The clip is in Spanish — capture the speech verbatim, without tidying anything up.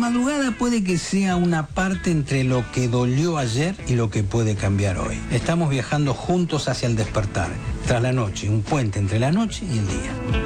madrugada puede que sea una parte entre lo que dolió ayer y lo que puede cambiar hoy. Estamos viajando juntos hacia el despertar, tras la noche, un puente entre la noche y el día.